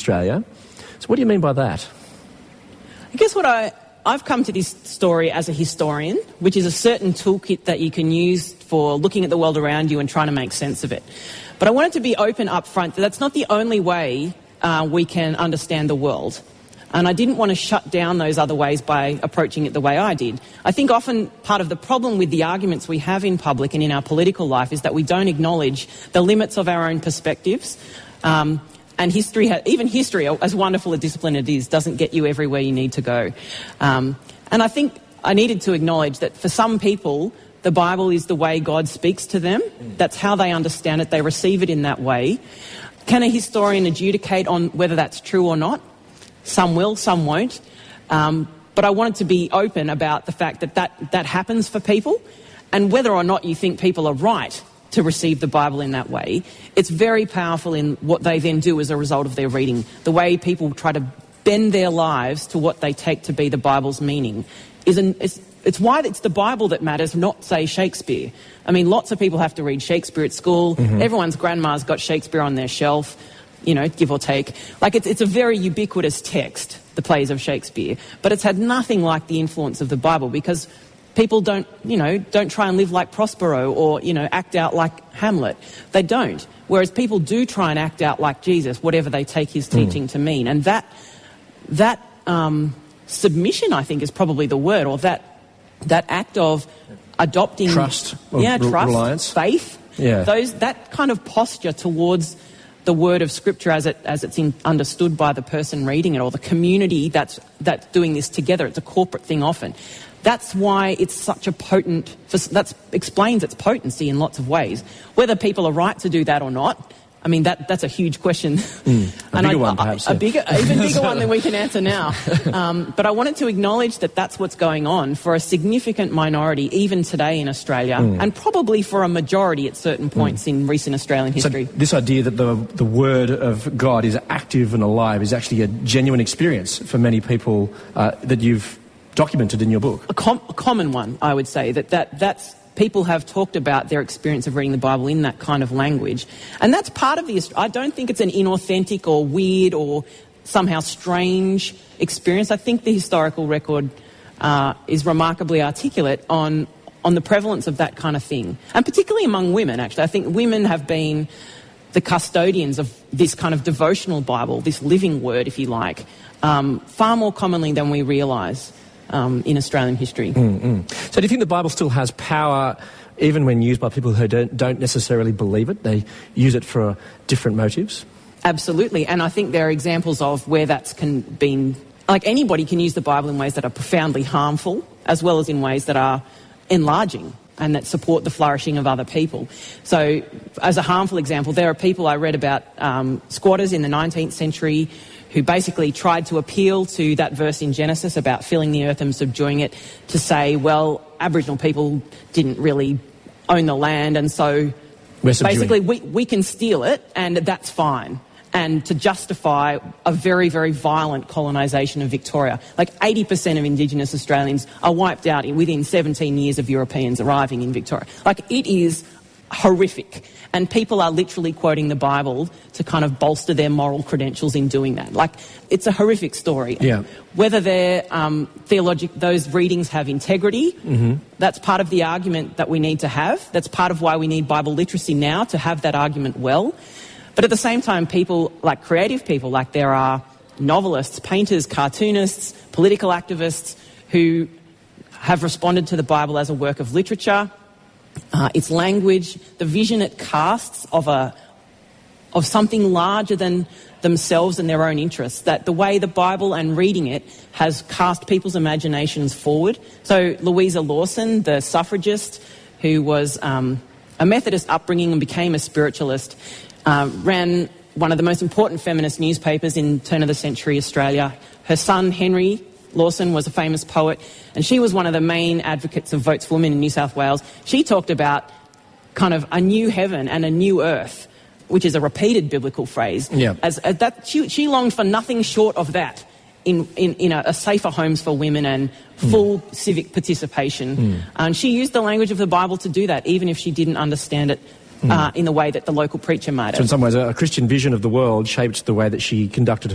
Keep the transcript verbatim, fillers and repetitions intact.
Australia. So what do you mean by that? I guess what I... I've come to this story as a historian, which is a certain toolkit that you can use for looking at the world around you and trying to make sense of it. But I wanted to be open up front that that's not the only way uh, we can understand the world. And I didn't want to shut down those other ways by approaching it the way I did. I think often part of the problem with the arguments we have in public and in our political life is that we don't acknowledge the limits of our own perspectives. Um, And history, even history, as wonderful a discipline it is, doesn't get you everywhere you need to go. Um, and I think I needed to acknowledge that for some people, the Bible is the way God speaks to them. That's how they understand it. They receive it in that way. Can a historian adjudicate on whether that's true or not? Some will, some won't. Um, but I wanted to be open about the fact that, that that happens for people, and whether or not you think people are right to receive the Bible in that way, it's very powerful in what they then do as a result of their reading. The way people try to bend their lives to what they take to be the Bible's meaning is an, it's, it's why it's the Bible that matters, not, say, Shakespeare. I mean, lots of people have to read Shakespeare at school. Mm-hmm. Everyone's grandma's got Shakespeare on their shelf, you know, give or take. Like, it's, it's a very ubiquitous text, the plays of Shakespeare, but it's had nothing like the influence of the Bible, because people don't, you know, don't try and live like Prospero or, you know, act out like Hamlet. They don't. Whereas people do try and act out like Jesus, whatever they take his teaching mm. to mean. And that that um, submission, I think, is probably the word, or that that act of adopting trust, or yeah, re- trust, reliance, faith. Yeah, those that kind of posture towards the word of Scripture as it as it's in, understood by the person reading it, or the community that's that's doing this together. It's a corporate thing often. That's why it's such a potent, that explains its potency in lots of ways. Whether people are right to do that or not, I mean, that that's a huge question. Mm, a and bigger I, one, perhaps. A, Yeah. a bigger, even bigger one than we can answer now. Um, but I wanted to acknowledge that that's what's going on for a significant minority, even today in Australia, mm. and probably for a majority at certain points mm. in recent Australian history. So this idea that the, the Word of God is active and alive is actually a genuine experience for many people uh, that you've documented in your book. A, com- a common one, I would say, that, that that's people have talked about their experience of reading the Bible in that kind of language. And that's part of the... I don't think it's an inauthentic or weird or somehow strange experience. I think the historical record uh, is remarkably articulate on, on the prevalence of that kind of thing. And particularly among women, actually. I think women have been the custodians of this kind of devotional Bible, this living word, if you like, um, far more commonly than we realise. Um, in Australian history. Mm-hmm. So do you think the Bible still has power even when used by people who don't, don't necessarily believe it? They use it for different motives? Absolutely, and I think there are examples of where that's can, been... Like, anybody can use the Bible in ways that are profoundly harmful, as well as in ways that are enlarging and that support the flourishing of other people. So, as a harmful example, there are people I read about, um, squatters in the nineteenth century who basically tried to appeal to that verse in Genesis about filling the earth and subduing it, to say, well, Aboriginal people didn't really own the land, and so basically we, we can steal it and that's fine. And to justify a very, very violent colonisation of Victoria. Like eighty percent of Indigenous Australians are wiped out in, within seventeen years of Europeans arriving in Victoria. Like, it is horrific. And people are literally quoting the Bible to kind of bolster their moral credentials in doing that. Like, it's a horrific story. Yeah. Whether they're um, theologic, those readings have integrity, mm-hmm. that's part of the argument that we need to have. That's part of why we need Bible literacy now, to have that argument well. But at the same time, people, like creative people, like there are novelists, painters, cartoonists, political activists who have responded to the Bible as a work of literature, uh, its language, the vision it casts of a of something larger than themselves and their own interests, that the way the Bible and reading it has cast people's imaginations forward. So Louisa Lawson, the suffragist, who was um, a Methodist upbringing and became a spiritualist, uh, ran one of the most important feminist newspapers in turn-of-the-century Australia. Her son, Henry Lawson, was a famous poet, and she was one of the main advocates of Votes for Women in New South Wales. She talked about kind of a new heaven and a new earth, which is a repeated biblical phrase. Yeah. As, as that, she, she longed for nothing short of that in, in, in a, a safer homes for women and full mm. civic participation. Mm. And she used the language of the Bible to do that, even if she didn't understand it mm. uh, in the way that the local preacher might have. So in some ways, a Christian vision of the world shaped the way that she conducted